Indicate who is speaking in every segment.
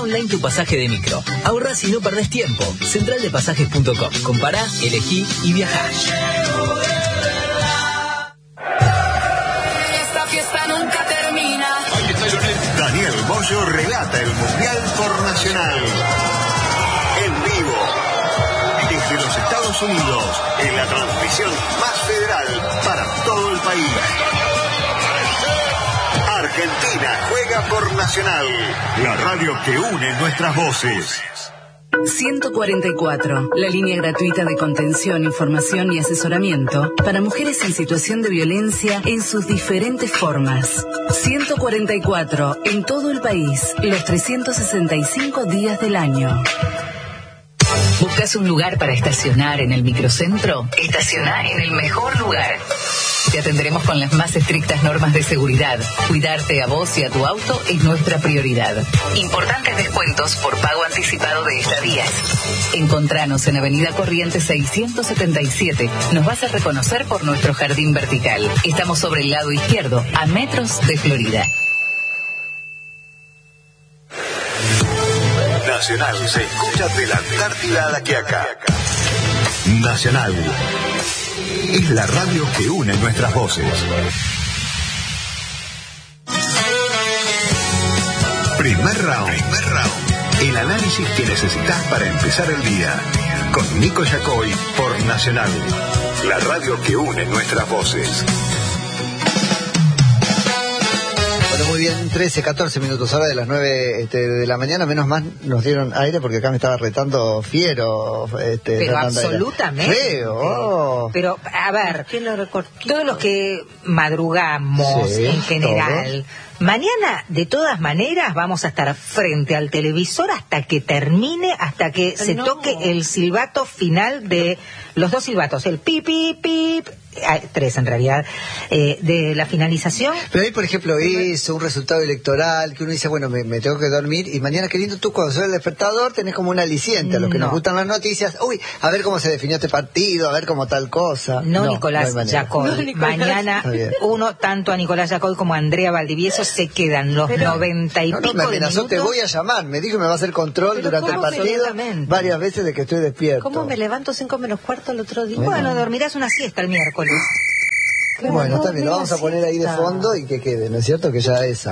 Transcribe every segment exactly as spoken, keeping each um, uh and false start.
Speaker 1: online tu pasaje de micro. Ahorrás y no perdés tiempo. central de pasajes punto com. Compará, elegí y viajá.
Speaker 2: Esta fiesta nunca termina.
Speaker 3: Daniel Moyo relata el Mundial por Nacional. En vivo. Desde los Estados Unidos, en la transmisión más federal para todo el país. Argentina juega por Nacional, la radio que une nuestras voces.
Speaker 4: ciento cuarenta y cuatro, la línea gratuita de contención, información y asesoramiento para mujeres en situación de violencia en sus diferentes formas. ciento cuarenta y cuatro, en todo el país, los trescientos sesenta y cinco días del año.
Speaker 5: ¿Buscas un lugar para estacionar en el microcentro? Estaciona en el mejor lugar. Te atenderemos con las más estrictas normas de seguridad. Cuidarte a vos y a tu auto es nuestra prioridad. Importantes descuentos por pago anticipado de estadías. Encontranos en Avenida Corrientes seiscientos setenta y siete. Nos vas a reconocer por nuestro jardín vertical. Estamos sobre el lado izquierdo, a metros de Florida.
Speaker 3: Nacional se escucha de la Antártida a la Quiaca. Nacional es la radio que une nuestras voces. Primer round. Primer round. El análisis que necesitas para empezar el día. Con Nico Yacoy por Nacional, la radio que une nuestras voces.
Speaker 6: Bueno, muy bien, trece, catorce minutos ahora de las nueve este, de la mañana, menos mal nos dieron aire porque acá me estaba retando Fiero. Este,
Speaker 7: pero absolutamente.
Speaker 6: Feo. Oh.
Speaker 7: Pero, a ver, todos los que madrugamos sí, en general, todo. Mañana, de todas maneras, vamos a estar frente al televisor hasta que termine, hasta que se no. toque el silbato final de los dos silbatos, el pip, pip, pip, tres en realidad, eh, de la finalización.
Speaker 6: Pero ahí, por ejemplo, hizo un resultado electoral que uno dice, bueno, me, me tengo que dormir y mañana, qué lindo, tú cuando sos el despertador tenés como un aliciente a los que no. nos gustan las noticias. Uy, a ver cómo se definió este partido, a ver cómo tal cosa.
Speaker 7: No, no Nicolás no Yacoy. No, Nicolás. Mañana, uno, tanto a Nicolás Yacoy como a Andrea Valdivieso se quedan los pero, noventa y no, pico
Speaker 6: no, me amenazó,
Speaker 7: de minutos.
Speaker 6: Te voy a llamar, me dijo que me va a hacer control durante el partido varias veces de que estoy despierto.
Speaker 7: ¿Cómo me levanto cinco menos cuarto el otro día? Bueno, bueno dormirás una siesta el miércoles.
Speaker 6: Pero bueno, está bien, lo vamos a poner ahí de fondo y que quede, ¿no es cierto? Que ya es...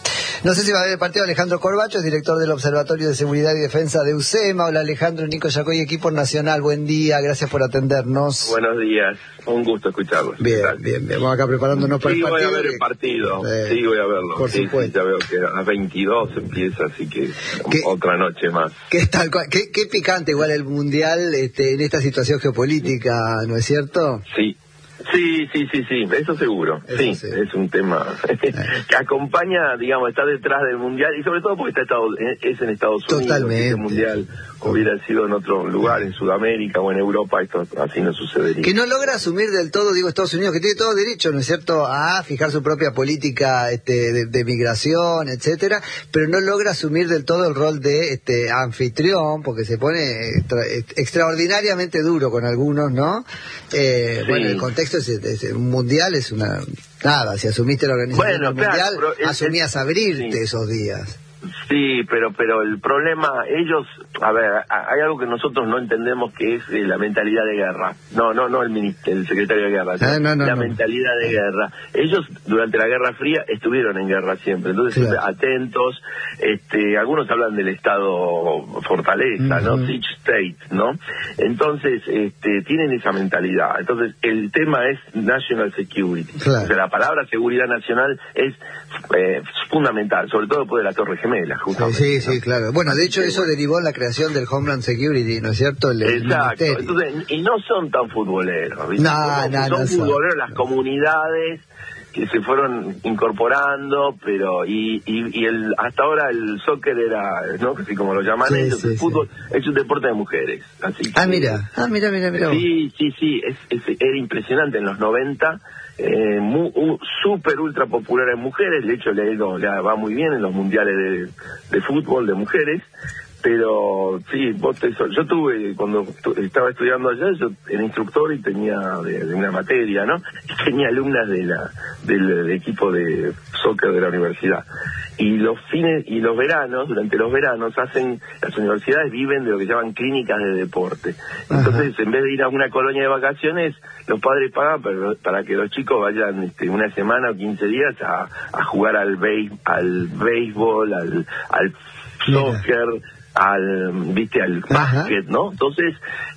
Speaker 6: No sé si va a haber el partido. Alejandro Corbacho es director del Observatorio de Seguridad y Defensa de UCEMA. Hola Alejandro, Nico Yacoy, equipo nacional, buen día, gracias por atendernos.
Speaker 8: Buenos días, un gusto escucharlos.
Speaker 6: Bien, bien, bien, vamos acá preparándonos para
Speaker 8: sí,
Speaker 6: el partido.
Speaker 8: Sí, voy a ver el partido, eh, sí, voy a verlo.
Speaker 6: Por
Speaker 8: sí,
Speaker 6: supuesto.
Speaker 8: Sí, ya veo que a las veintidós empieza, así que ¿Qué, otra noche más.
Speaker 6: ¿Qué tal? ¿Qué, qué picante igual el Mundial este, en esta situación geopolítica, ¿no es cierto?
Speaker 8: Sí. Sí, sí, sí, sí, eso seguro. Eso sí, sí, es un tema que acompaña, digamos, está detrás del Mundial y sobre todo porque está Estados, es en Estados Unidos.
Speaker 6: Totalmente.
Speaker 8: El Mundial hubiera sido en otro lugar, en Sudamérica o en Europa, esto así no sucedería.
Speaker 6: Que no logra asumir del todo, digo, Estados Unidos, que tiene todo derecho, ¿no es cierto?, a fijar su propia política este, de, de migración, etcétera, pero no logra asumir del todo el rol de este anfitrión, porque se pone extra, extraordinariamente duro con algunos, ¿no? Eh, sí. Bueno, el contexto es, es, es, un mundial es una... Nada, si asumiste la organización
Speaker 8: bueno,
Speaker 6: del
Speaker 8: claro,
Speaker 6: mundial,
Speaker 8: es,
Speaker 6: asumías
Speaker 8: es,
Speaker 6: abrirte
Speaker 8: sí.
Speaker 6: esos días.
Speaker 8: Sí, pero pero el problema, ellos, a ver, hay algo que nosotros no entendemos que es eh, la mentalidad de guerra. No, no, no el ministro, el secretario de guerra,
Speaker 6: ah, no, no,
Speaker 8: la
Speaker 6: no.
Speaker 8: mentalidad de guerra. Ellos durante la Guerra Fría estuvieron en guerra siempre, entonces claro. atentos. Este, algunos hablan del estado fortaleza, uh-huh. ¿no? Siege state, ¿no? Entonces, este, tienen esa mentalidad. Entonces, el tema es national security. Claro. O sea, la palabra seguridad nacional es eh, fundamental, sobre todo después de la Torre Gemela, justamente.
Speaker 6: Sí, sí, ¿no? Claro. Bueno, de hecho, eso derivó en la creación del Homeland Security, ¿no es cierto? El,
Speaker 8: Exacto.
Speaker 6: El
Speaker 8: Entonces, y no son tan futboleros, ¿viste?
Speaker 6: No, no,
Speaker 8: son
Speaker 6: no
Speaker 8: futboleros
Speaker 6: son.
Speaker 8: Las comunidades que se fueron incorporando, pero y, y, y el hasta ahora el soccer era, ¿no? Así como lo llaman sí, ellos, sí, el fútbol sí. es un deporte de mujeres. Así que,
Speaker 6: ah, mira, ah, mira, mira, mira.
Speaker 8: Sí, sí, sí, es, es, era impresionante en los noventa. Eh, muy, uh, super ultra popular en mujeres, de hecho le, le va muy bien en los mundiales de, de fútbol de mujeres, pero sí, vos te, yo tuve, cuando tu, estaba estudiando allá, yo era instructor y tenía de, de una materia, ¿no? Y tenía alumnas de la del, del equipo de soccer de la universidad. y los fines y los veranos, durante los veranos hacen, las universidades viven de lo que llaman clínicas de deporte. Entonces, Ajá. en vez de ir a una colonia de vacaciones, los padres pagan para, para que los chicos vayan este, una semana o quince días a, a jugar al béis, al béisbol, al, al soccer, al viste al básquet, ¿no? Entonces,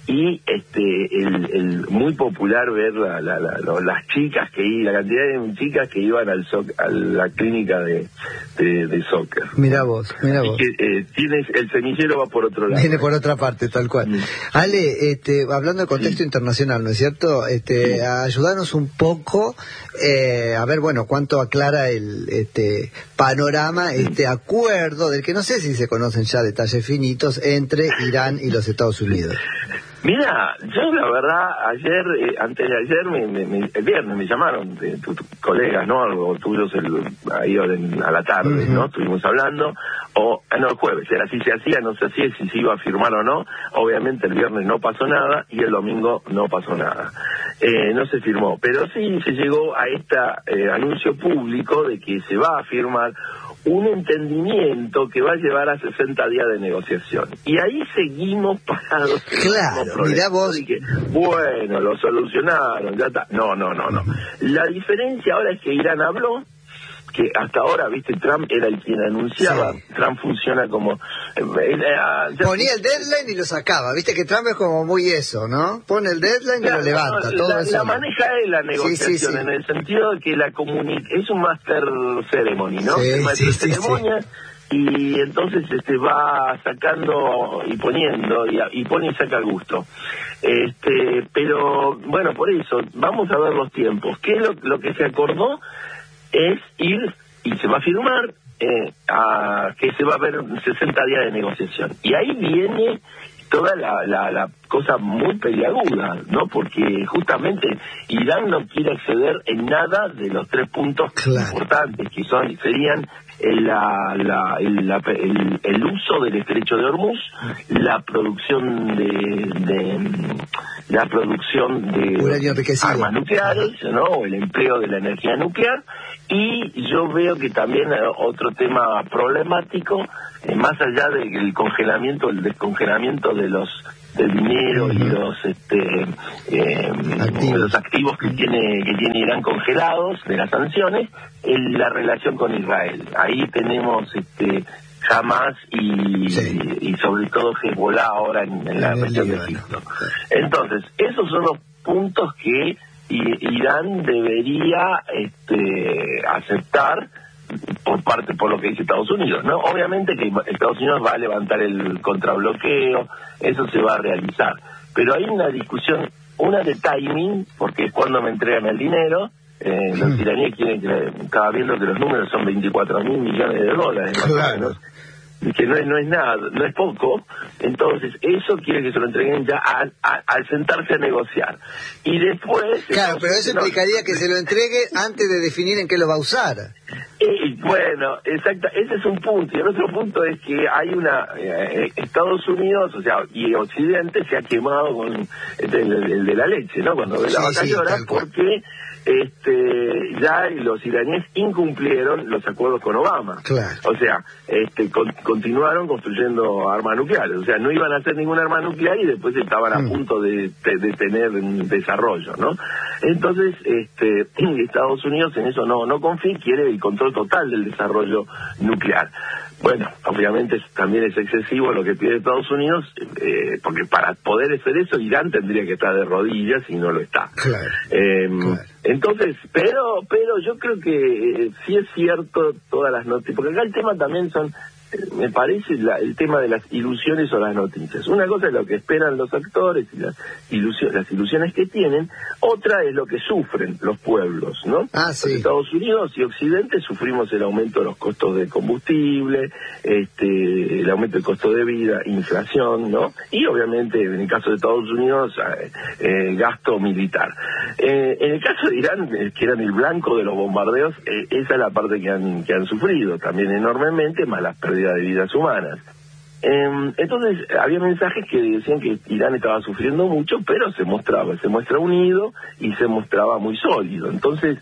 Speaker 8: y este el, el muy popular ver la, la, la, la, las chicas que iban, la cantidad de chicas que iban al so, a la clínica de, de, de soccer.
Speaker 6: Mira vos, mira vos.
Speaker 8: Que, eh, tienes, el semillero va por otro lado.
Speaker 6: Viene por otra parte, tal cual. Mm. Ale, este, hablando de contexto sí. internacional, ¿no es cierto? Este, sí. ayudarnos un poco, eh, a ver, bueno, cuánto aclara el este panorama, este acuerdo, del que no sé si se conocen ya detalles finitos, entre Irán y los Estados Unidos.
Speaker 8: Mira, yo la verdad, ayer, eh, antes de ayer, me, me, me, el viernes me llamaron de tus tu colegas, ¿no? Algo tuyos el, ahí a la tarde, uh-huh. ¿no? Estuvimos hablando, o, no, el jueves, era si se hacía, no se hacía, si se iba a firmar o no. Obviamente el viernes no pasó nada y el domingo no pasó nada. Eh, no se firmó, pero sí se llegó a este eh, anuncio público de que se va a firmar un entendimiento que va a llevar a sesenta días de negociación. Y ahí seguimos parados.
Speaker 6: Claro, mirá vos.
Speaker 8: Que, bueno, lo solucionaron, ya está. No, no, no, no. La diferencia ahora es que Irán habló, que hasta ahora, viste, Trump era el quien anunciaba. Sí. Trump funciona como... Eh, eh,
Speaker 6: Ponía el deadline y lo sacaba. Viste que Trump es como muy eso, ¿no? Pone el deadline claro, y lo levanta.
Speaker 8: No,
Speaker 6: todo
Speaker 8: la,
Speaker 6: eso.
Speaker 8: La maneja él la negociación, sí, sí, sí. en el sentido de que la comunica... Es un master ceremony, ¿no?
Speaker 6: Sí,
Speaker 8: el master
Speaker 6: sí, sí,
Speaker 8: ceremonia. Sí. Y entonces este va sacando y poniendo, y, y pone y saca gusto. Este, pero, bueno, por eso, vamos a ver los tiempos. ¿Qué es lo, lo que se acordó? Es ir, y se va a firmar, eh, a que se va a ver sesenta días de negociación. Y ahí viene toda la, la, la cosa muy peliaguda, ¿no? Porque justamente Irán no quiere acceder en nada de los tres puntos claro. importantes, que son serían el, la, la, el, la, el, el uso del estrecho de Hormuz, la producción de, de la producción de armas nucleares, ¿no? O el empleo de la energía nuclear. Y yo veo que también otro tema problemático, eh, más allá del congelamiento, el descongelamiento de los del dinero uh-huh. y los este eh, activos. los activos que tiene que tiene Irán congelados de las sanciones, en la relación con Israel. Ahí tenemos este Hamas y, sí. y, y sobre todo Hezbollah ahora en, en la región de Egipto. Entonces, esos son los puntos que Irán debería este, aceptar por parte, por lo que dice Estados Unidos, ¿no? Obviamente que Estados Unidos va a levantar el contrabloqueo, eso se va a realizar, pero hay una discusión, una de timing, porque es cuando me entregan el dinero. Eh, los hmm. iraníes quieren que, estaba viendo que los números son veinticuatro mil millones de dólares,
Speaker 6: claro.
Speaker 8: ¿no? Que no es, no es nada, no es poco. Entonces eso quiere que se lo entreguen ya al, al, al sentarse a negociar. Y después...
Speaker 6: Claro, pero eso no, implicaría que se lo entregue antes de definir en qué lo va a usar.
Speaker 8: Y, bueno, exacto, ese es un punto. Y el otro punto es que hay una... Eh, Estados Unidos, o sea, y Occidente se ha quemado con el, el, el de la leche, ¿no? Cuando ve la vaca llora, sí, porque... este ya los iraníes incumplieron los acuerdos con Obama.
Speaker 6: Claro.
Speaker 8: O sea, este con, continuaron construyendo armas nucleares. O sea, no iban a hacer ningún arma nuclear y después estaban a mm. punto de, de, de tener un desarrollo, ¿no? Entonces, este Estados Unidos en eso no no confía y quiere el control total del desarrollo nuclear. Bueno, obviamente también es excesivo lo que pide Estados Unidos, eh, porque para poder hacer eso Irán tendría que estar de rodillas y no lo está.
Speaker 6: Claro,
Speaker 8: eh,
Speaker 6: claro.
Speaker 8: Entonces, pero pero yo creo que eh, sí es cierto todas las noticias, porque acá el tema también son, eh, me parece, la, el tema de las ilusiones o las noticias. Una cosa es lo que esperan los actores y las ilusiones, las ilusiones que tienen, otra es lo que sufren los pueblos, ¿no?
Speaker 6: Ah, sí.
Speaker 8: Los Estados Unidos y Occidente sufrimos el aumento de los costos de combustible, este, el aumento del costo de vida, inflación, ¿no? Y obviamente en el caso de Estados Unidos, eh, eh, gasto militar. Eh, en el caso de Irán, eh, que eran el blanco de los bombardeos, eh, esa es la parte que han, que han sufrido también enormemente, más las pérdidas de vidas humanas. Eh, entonces había mensajes que decían que Irán estaba sufriendo mucho, pero se mostraba, se muestra unido y se mostraba muy sólido. Entonces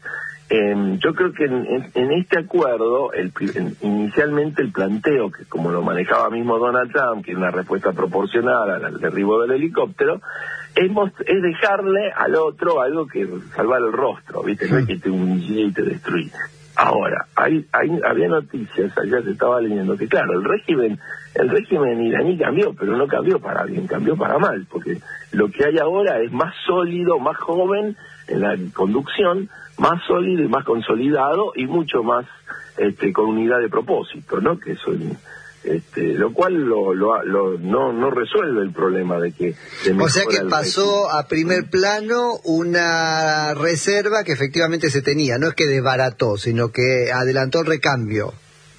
Speaker 8: Eh, yo creo que en, en, en este acuerdo, el, en, inicialmente el planteo, que como lo manejaba mismo Donald Trump, que es una respuesta proporcional al, al derribo del helicóptero, es, es dejarle al otro algo que salvar el rostro, ¿viste? No es que te humille y te destruye. Ahora, hay, hay, había noticias, ayer se estaba leyendo, que claro, el régimen el régimen iraní cambió, pero no cambió para bien, cambió para mal, porque lo que hay ahora es más sólido, más joven en la conducción, más sólido y más consolidado y mucho más este, con unidad de propósito, ¿no? Que eso, este, lo cual lo, lo, lo, no, no resuelve el problema de que...
Speaker 6: O sea que pasó a primer plano una reserva que efectivamente se tenía, no es que desbarató, sino que adelantó el recambio.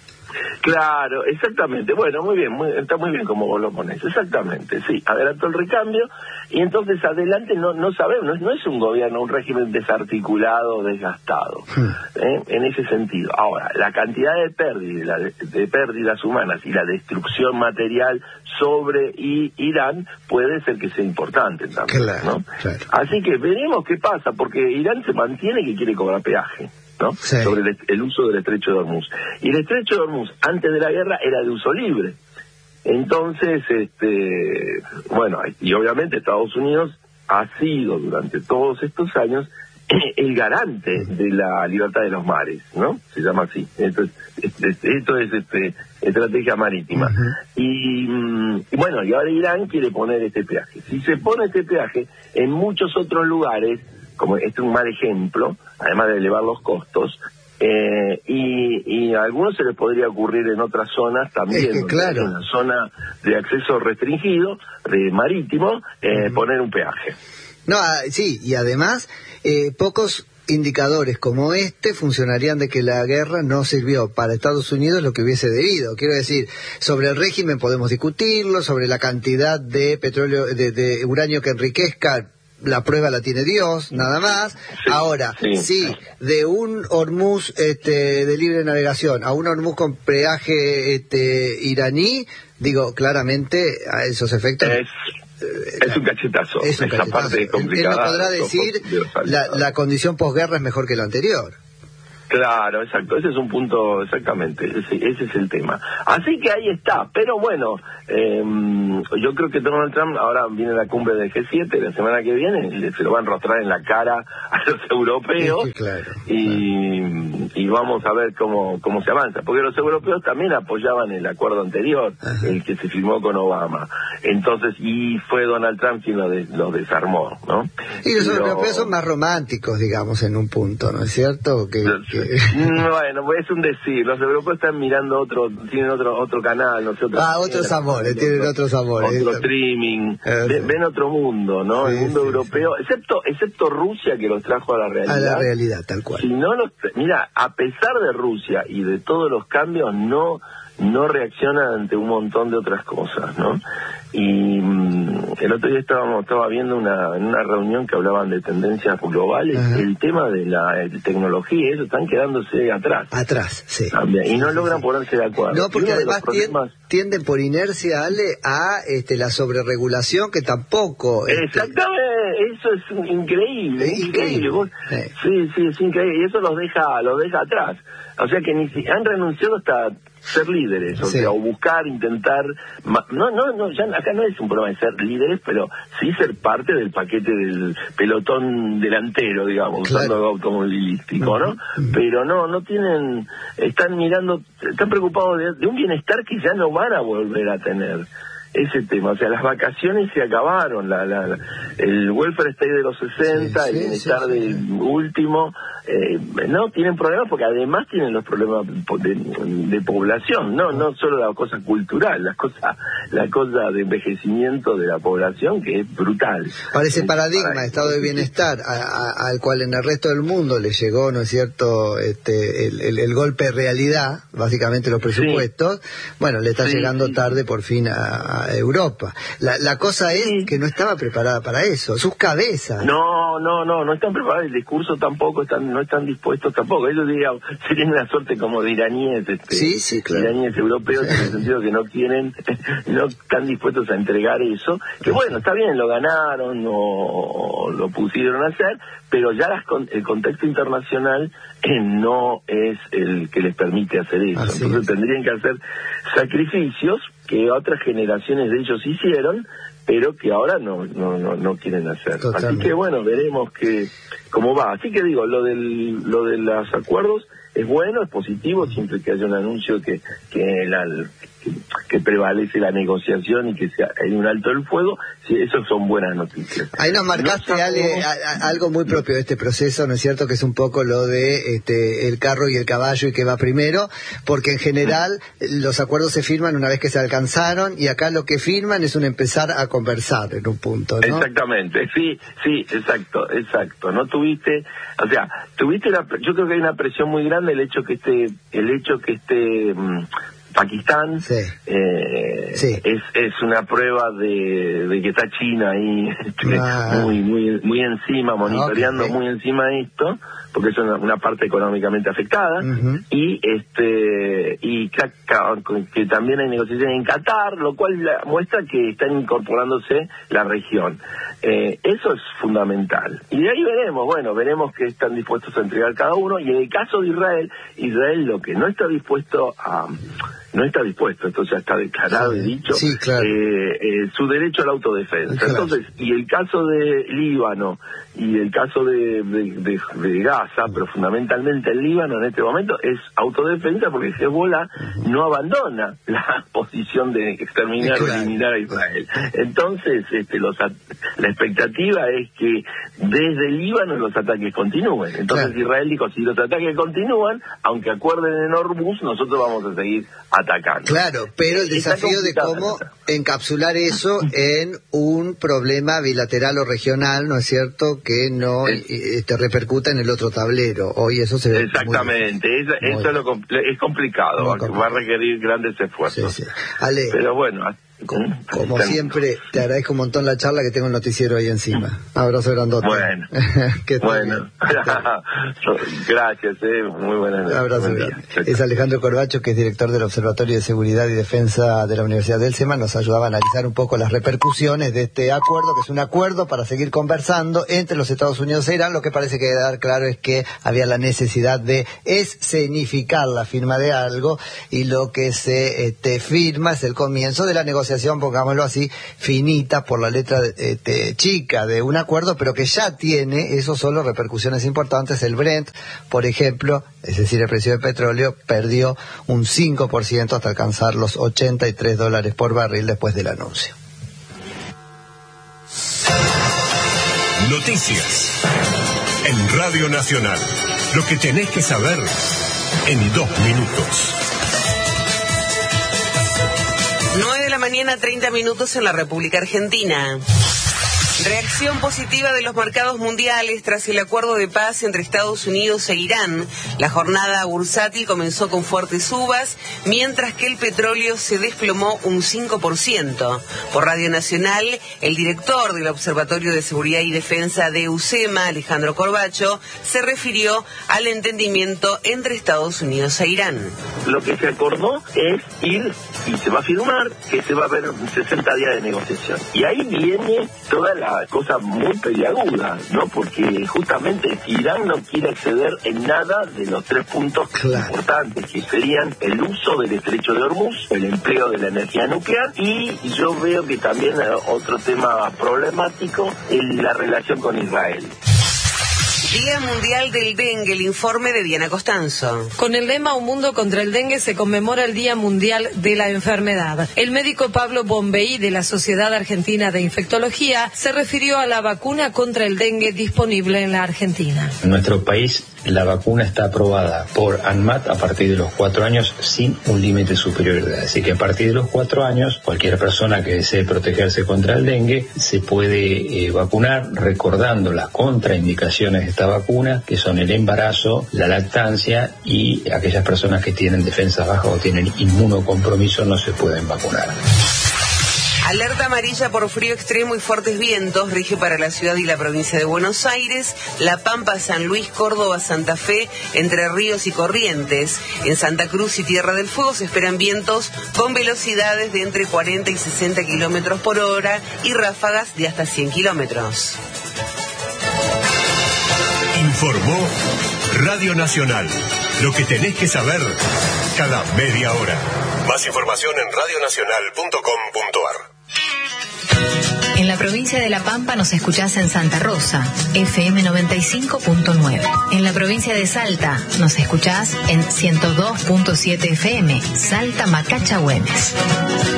Speaker 8: Claro, exactamente. Bueno, muy bien, muy, está muy bien como vos lo pones. Exactamente, sí. Adelantó el recambio y entonces adelante no no sabemos, no es, no es un gobierno, un régimen desarticulado, desgastado, ¿eh? En ese sentido. Ahora, la cantidad de pérdidas, de, de pérdidas humanas y la destrucción material sobre I, Irán puede ser que sea importante también, claro, ¿no? Claro. Así que veremos qué pasa, porque Irán se mantiene que quiere cobrar peaje, ¿no? Sí. Sobre el, el uso del estrecho de Hormuz. Y el estrecho de Hormuz, antes de la guerra, era de uso libre. Entonces, este, bueno, y obviamente Estados Unidos ha sido durante todos estos años el garante de la libertad de los mares, ¿no? Se llama así. Esto es, esto es este, estrategia marítima. Uh-huh. y, y bueno, y ahora Irán quiere poner este peaje. Si se pone este peaje, en muchos otros lugares, como este es un mal ejemplo, además de elevar los costos, eh, y, y a algunos se les podría ocurrir en otras zonas también,
Speaker 6: es que, claro,
Speaker 8: en la zona de acceso restringido, de marítimo, eh, uh-huh, poner un peaje.
Speaker 6: No, sí, y además, eh, pocos indicadores como este funcionarían de que la guerra no sirvió para Estados Unidos lo que hubiese debido. Quiero decir, sobre el régimen podemos discutirlo, sobre la cantidad de petróleo, de, de uranio que enriquezca, la prueba la tiene Dios, nada más. Sí, Ahora, sí. si de un Hormuz este, de libre navegación a un Hormuz con peaje este, iraní, digo, claramente a esos efectos...
Speaker 8: Es... Es un cachetazo,
Speaker 6: es un
Speaker 8: esa
Speaker 6: cachetazo.
Speaker 8: parte complicada.
Speaker 6: Él no podrá decir la, la condición posguerra es mejor que la anterior.
Speaker 8: Claro, exacto, ese es un punto, exactamente, ese, ese es el tema. Así que ahí está, pero bueno, eh, yo creo que Donald Trump, ahora viene la cumbre del G siete, la semana que viene, se lo va a enrostrar en la cara a los europeos,
Speaker 6: sí, claro,
Speaker 8: y, claro. y vamos a ver cómo, cómo se avanza, porque los europeos también apoyaban el acuerdo anterior, ajá, el que se firmó con Obama, entonces, y fue Donald Trump quien lo, de, lo desarmó, ¿no?
Speaker 6: Y los
Speaker 8: y
Speaker 6: europeos
Speaker 8: lo...
Speaker 6: son más románticos, digamos, en un punto, ¿no es cierto? Que, que...
Speaker 8: Bueno, pues es un decir, los europeos están mirando otro, tienen otro otro canal, no sé, otro,
Speaker 6: ah, otros amores, tienen otros amores,
Speaker 8: otro streaming, eh, ven, ven otro mundo, ¿no? Sí, el mundo sí, europeo, sí. excepto excepto Rusia, que los trajo a la realidad.
Speaker 6: A la realidad, tal cual.
Speaker 8: Si no los, mira, a pesar de Rusia y de todos los cambios, no no reaccionan ante un montón de otras cosas, ¿no? Y mmm, el otro día estábamos estaba viendo una en una reunión que hablaban de tendencias globales, ajá, el tema de la de tecnología, eso están quedándose atrás.
Speaker 6: Atrás, sí.
Speaker 8: También, y
Speaker 6: sí,
Speaker 8: no
Speaker 6: sí,
Speaker 8: logran
Speaker 6: sí.
Speaker 8: ponerse de acuerdo.
Speaker 6: No, porque además
Speaker 8: problemas...
Speaker 6: tienden por inercia, Ale, a este, la sobreregulación que tampoco... Este...
Speaker 8: Exactamente, eso es increíble, es increíble. increíble. Vos... Sí. sí, sí, es increíble, y eso los deja, los deja atrás. O sea que ni si... han renunciado hasta ser líderes, o sí, sea, o buscar, intentar, no, no, no, ya acá no es un problema de ser líderes, pero sí ser parte del paquete del pelotón delantero, digamos, claro, usando el automovilístico, ¿no? Uh-huh. Pero no, no tienen, están mirando, están preocupados de, de un bienestar que ya no van a volver a tener. Ese tema, o sea, las vacaciones se acabaron, la, la, la el welfare state de los sesenta, sí, el bienestar sí, sí, del sí. último, eh, no, tienen problemas porque además tienen los problemas de, de población, no no solo la cosa cultural, la cosa la cosa de envejecimiento de la población que es brutal.
Speaker 6: Para ese paradigma de estado de bienestar a, a, al cual en el resto del mundo le llegó, ¿no es cierto?, este el, el, el golpe de realidad, básicamente los presupuestos, sí, bueno, le está sí, llegando sí. tarde por fin a, a Europa. La, la cosa es sí. que no estaba preparada para eso, sus cabezas.
Speaker 8: No, No, no, no, no están preparados, el discurso tampoco, están, no están dispuestos tampoco. Ellos dirían, serían una suerte como de iraníes, este,
Speaker 6: sí, sí, claro.
Speaker 8: iraníes europeos, en el sentido que no quieren, no están dispuestos a entregar eso. Que bueno, está bien, lo ganaron, o lo pusieron a hacer, pero ya las, el contexto internacional eh, no es el que les permite hacer eso. Así Entonces es. tendrían que hacer sacrificios que otras generaciones de ellos hicieron, pero que ahora no no no, no quieren hacer. Totalmente. Así que bueno, veremos que cómo va. Así que digo, lo del lo de los acuerdos es bueno, es positivo, siempre que haya un anuncio que que la que, que prevalece la negociación y que sea hay un alto el fuego, sí, eso son buenas noticias.
Speaker 6: Ahí nos marcaste, no Ale, a, a, algo muy propio de este proceso, ¿no es cierto?, que es un poco lo de este el carro y el caballo y que va primero, porque en general los acuerdos se firman una vez que se alcanzaron y acá lo que firman es un empezar a conversar en un punto, ¿no?
Speaker 8: Exactamente, sí, sí, exacto, exacto. No tuviste, o sea, tuviste la, yo creo que hay una presión muy grande el hecho que esté, el hecho que esté mmm, Pakistán,
Speaker 6: sí.
Speaker 8: Eh,
Speaker 6: sí.
Speaker 8: es es una prueba de, de que está China ahí ah. muy muy muy encima, monitoreando okay. muy encima de esto, porque es una, una parte económicamente afectada, uh-huh. y este y que, que también hay negociaciones en Qatar, lo cual la, muestra que están incorporándose la región. Eh, eso es fundamental. Y de ahí veremos, bueno, veremos que están dispuestos a entregar cada uno, y en el caso de Israel, Israel lo que no está dispuesto a... no está dispuesto, entonces ya está declarado sí, y dicho
Speaker 6: sí, claro.
Speaker 8: eh, eh, su derecho a la autodefensa. Claro. Entonces, y el caso de Líbano y el caso de, de, de, de Gaza, pero fundamentalmente el Líbano en este momento es autodefensa, porque Hezbollah uh-huh. no abandona la posición de exterminar claro. o eliminar a Israel. Entonces, este, los la expectativa es que desde el Líbano los ataques continúen. Entonces claro. Israel dijo, si los ataques continúan, aunque acuerden en Hormuz, nosotros vamos a seguir atacando.
Speaker 6: Claro, pero el desafío de cómo encapsular eso en un problema bilateral o regional, ¿no es cierto?, que no es, te repercuta en el otro tablero. Hoy eso se ve
Speaker 8: exactamente, muy, es, muy, eso es, lo, es complicado, complicado, va a requerir grandes esfuerzos. Sí, sí.
Speaker 6: Ale,
Speaker 8: pero bueno,
Speaker 6: como, como siempre, te agradezco un montón la charla, que tengo el noticiero ahí encima. Abrazo grandote.
Speaker 8: Bueno, bueno. Gracias, eh, muy buenas noches.
Speaker 6: Abrazo. Es Alejandro Corbacho, que es director del Observatorio de Seguridad y Defensa de la Universidad del SEMA. Nos ayudaba a analizar un poco las repercusiones de este acuerdo, que es un acuerdo para seguir conversando entre los Estados Unidos e Irán. Lo que parece quedar claro es que había la necesidad de escenificar la firma de algo, y lo que se este, firma es el comienzo de la negociación, pongámoslo así, finita por la letra este, chica de un acuerdo, pero que ya tiene, eso solo, repercusiones importantes. El Brent, por ejemplo, es decir, el precio del petróleo, perdió un cinco por ciento hasta alcanzar los ochenta y tres dólares por barril después del anuncio.
Speaker 9: Noticias en Radio Nacional. Lo que tenés que saber en dos minutos.
Speaker 10: nueve de la mañana, treinta minutos en la República Argentina. Reacción positiva de los mercados mundiales tras el acuerdo de paz entre Estados Unidos e Irán. La jornada bursátil comenzó con fuertes subas, mientras que el petróleo se desplomó un cinco por ciento. Por Radio Nacional, el director del Observatorio de Seguridad y Defensa de USEMA, Alejandro Corbacho, se refirió al entendimiento entre Estados Unidos e Irán.
Speaker 8: Lo que se acordó es ir, y se va a firmar, que se va a ver sesenta días de negociación. Y ahí viene toda la cosa muy peliaguda, ¿no? Porque justamente Irán no quiere acceder en nada de los tres puntos claro. importantes, que serían el uso del estrecho de Hormuz, el empleo de la energía nuclear, y yo veo que también otro tema problemático es la relación con Israel.
Speaker 10: Día Mundial del Dengue, el informe de Diana Costanzo.
Speaker 11: Con el lema Un mundo contra el dengue se conmemora el Día Mundial de la Enfermedad. El médico Pablo Bombeí, de la Sociedad Argentina de Infectología, se refirió a la vacuna contra el dengue disponible en la Argentina.
Speaker 12: En nuestro país, la vacuna está aprobada por ANMAT a partir de los cuatro años sin un límite superior de edad. Así que a partir de los cuatro años, cualquier persona que desee protegerse contra el dengue se puede eh, vacunar, recordando las contraindicaciones de esta vacuna, que son el embarazo, la lactancia, y aquellas personas que tienen defensas bajas o tienen inmunocompromiso no se pueden vacunar.
Speaker 10: Alerta amarilla por frío extremo y fuertes vientos rige para la ciudad y la provincia de Buenos Aires, La Pampa, San Luis, Córdoba, Santa Fe, Entre Ríos y Corrientes. En Santa Cruz y Tierra del Fuego se esperan vientos con velocidades de entre cuarenta y sesenta kilómetros por hora y ráfagas de hasta cien kilómetros.
Speaker 9: Informó Radio Nacional. Lo que tenés que saber cada media hora. Más información en radio nacional punto com punto a r.
Speaker 5: En la provincia de La Pampa nos escuchás en Santa Rosa, F M noventa y cinco punto nueve. En la provincia de Salta nos escuchás en ciento dos punto siete F M, Salta Macacha Güemes.